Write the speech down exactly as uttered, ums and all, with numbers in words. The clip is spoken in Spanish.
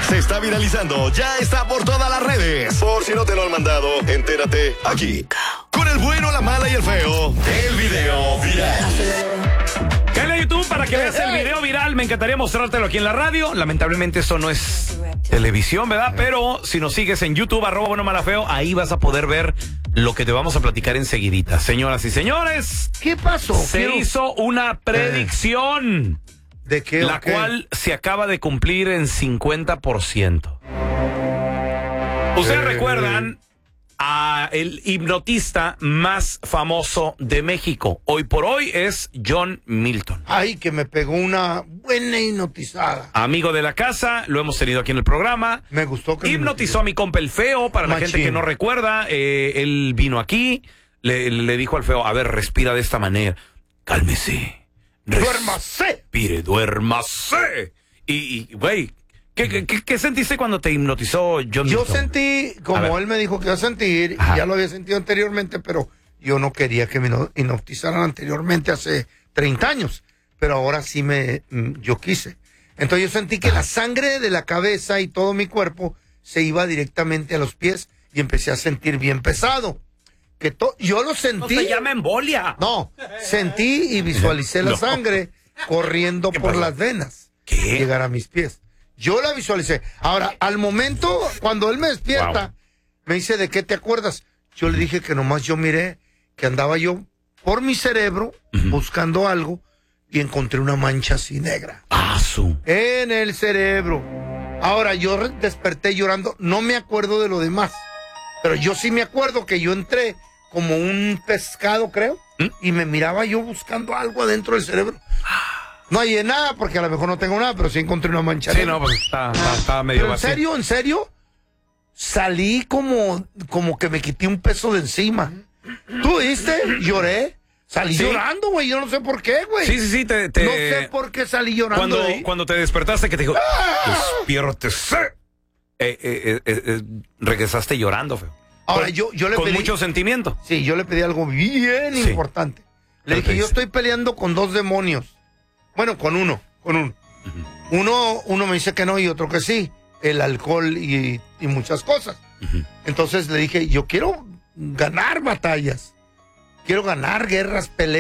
se está viralizando, ya está por todas las redes. Por si no te lo han mandado, entérate aquí. Con el bueno, la mala y el feo, el video viral. Dale a YouTube para que veas el video viral. Me encantaría mostrártelo aquí en la radio. Lamentablemente eso no es televisión, ¿verdad? Pero si nos sigues en YouTube, arroba bueno, mala, feo, ahí vas a poder ver lo que te vamos a platicar enseguidita. Señoras y señores, ¿qué pasó? Se Quiero... hizo una predicción. ¿De qué? La okay. cual se acaba de cumplir en cincuenta por ciento. Ustedes eh... recuerdan a el hipnotista más famoso de México. Hoy por hoy es John Milton. Ay, que me pegó una buena hipnotizada. Amigo de la casa, lo hemos tenido aquí en el programa. Me gustó que hipnotizó a mi compa el feo. Para Machín. La gente que no recuerda, eh, él vino aquí, le, le dijo al feo, a ver, respira de esta manera. Cálmese. ¡Duérmase! Respire, duérmase. Y, güey, ¿qué, qué, qué, ¿qué sentiste cuando te hipnotizó John Yo Milton? sentí, como él me dijo que iba a sentir, Ajá. y ya lo había sentido anteriormente, pero yo no quería que me hipnotizaran anteriormente hace treinta años. Pero ahora sí me, yo quise. Entonces yo sentí que Ajá. la sangre de la cabeza y todo mi cuerpo se iba directamente a los pies y empecé a sentir bien pesado. Que to yo lo sentí. No se llama embolia. No, sentí y visualicé la no. sangre corriendo por pasó? las venas. ¿Qué? Llegar a mis pies. Yo la visualicé. Ahora, al momento, cuando él me despierta, wow. me dice, ¿de qué te acuerdas? Yo le dije que nomás yo miré que andaba yo por mi cerebro uh-huh. buscando algo y encontré una mancha así negra. Ah, su. En el cerebro. Ahora, yo desperté llorando. No me acuerdo de lo demás. Pero yo sí me acuerdo que yo entré como un pescado, creo, ¿Mm? y me miraba yo buscando algo adentro del cerebro. No hay nada, porque a lo mejor no tengo nada, pero sí encontré una mancha. Sí, no, pues está, está, está medio pero en vacío. serio, en serio, salí como, como que me quité un peso de encima. ¿Tú viste? Lloré. Salí ¿Sí? llorando, güey. Yo no sé por qué, güey. Sí, sí, sí. Te, te... No sé por qué salí llorando. Cuando, de ahí. cuando te despertaste, que te dijo, ¡ah! Despiértese. Eh, eh, eh, eh, regresaste llorando, feo. Ahora, con, yo, yo le con pedí... mucho sentimiento. Sí, yo le pedí algo bien sí. importante. Le dije, yo estoy peleando con dos demonios. Bueno, con uno, con uno. Uh-huh. Uno, uno me dice que no y otro que sí. El alcohol y, y muchas cosas. Uh-huh. Entonces le dije, yo quiero ganar batallas. Quiero ganar guerras, peleas.